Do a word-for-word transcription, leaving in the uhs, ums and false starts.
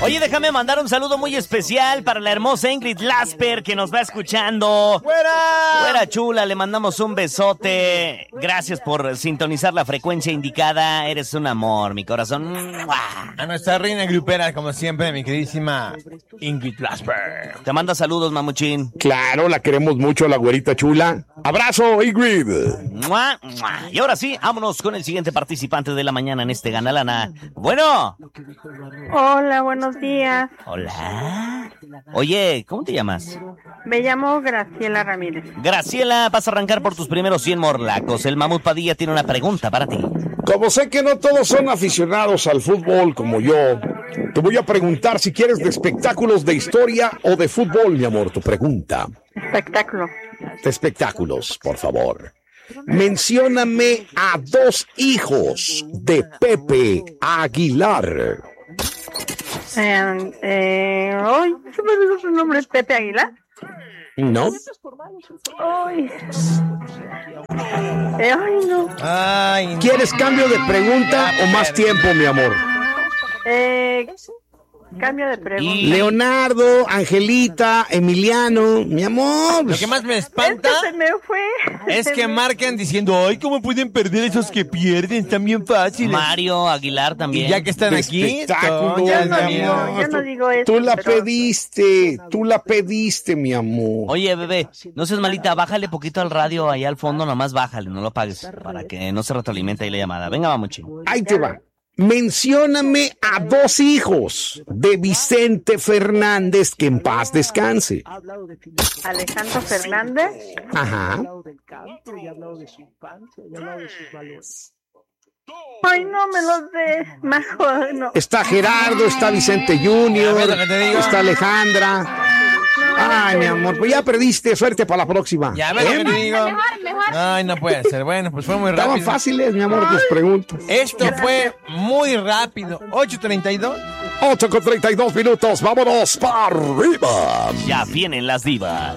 Oye, déjame mandar un saludo muy especial para la hermosa Ingrid Lasper que nos va escuchando. ¡Fuera! Fuera chula, le mandamos un besote. Gracias por sintonizar la frecuencia indicada. Eres un amor, mi corazón. A nuestra reina grupera, como siempre, mi queridísima Ingrid Lasper. Te manda saludos, mamuchín. Claro, la queremos mucho, la güerita chula. ¡Abrazo, Ingrid! ¡Mua, mua! Y ahora sí, vámonos con el siguiente participante de la mañana en este Ganalana. Bueno. Hola, buenos días. Hola. Oye, ¿cómo te llamas? Me llamo Graciela Ramírez. Graciela, vas a arrancar por tus primeros cien morlacos. El Mamut Padilla tiene una pregunta para ti. Como sé que no todos son aficionados al fútbol como yo, te voy a preguntar si quieres de espectáculos de historia o de fútbol, mi amor. Tu pregunta. Espectáculo. De espectáculos, por favor. Mencióname a dos hijos de Pepe Aguilar. Eh, eh, ay, ¿se me dijo su nombre? ¿Es Pepe Aguilar? ¿No? Ay. Eh, ay, no. Ay, ¿Quieres cambio de pregunta o más tiempo, mi amor? Eh, cambio de pregunta. Y- Leonardo, Angelita, Emiliano, mi amor. lo que más me Es espanta que se me fue. es que marcan diciendo, ay, ¿cómo pueden perder esos que pierden? Están bien fáciles. Mario Aguilar también. Y ya que están De aquí, espectáculo, todo, ya Yo no está mi bien. amor. digo, yo no digo eso. Tú la pero- pediste, tú la pediste, mi amor. Oye, bebé, no seas malita, bájale poquito al radio allá al fondo, nomás bájale, no lo apagues, para que no se retroalimente ahí la llamada. Venga, mamuchín. Ahí te va. Mencióname a dos hijos de Vicente Fernández, que en paz descanse. Alejandro Fernández. Ajá. Ay, no me lo sé. Mejor no. Está Gerardo, está Vicente Junior, Ya ves lo que te digo. está Alejandra. Ay, mi amor, pues ya perdiste, suerte para la próxima. Ya ves lo ¿Eh? que te digo. Ay, no puede ser. Bueno, pues fue muy Estaban rápido. fáciles, mi amor, tus preguntas. Esto fue muy rápido. ocho treinta y dos. ocho con treinta y dos minutos, vámonos para arriba. Ya vienen las divas.